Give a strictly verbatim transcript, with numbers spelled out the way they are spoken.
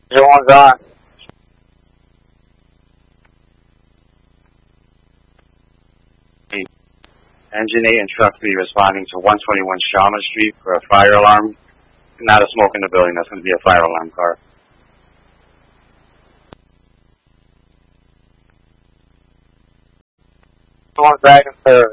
Visual one's on. Engine eight and truck three responding to one twenty-one Sharma Street for a fire alarm. Not a smoke in the building. That's going to be a fire alarm car. One back and third.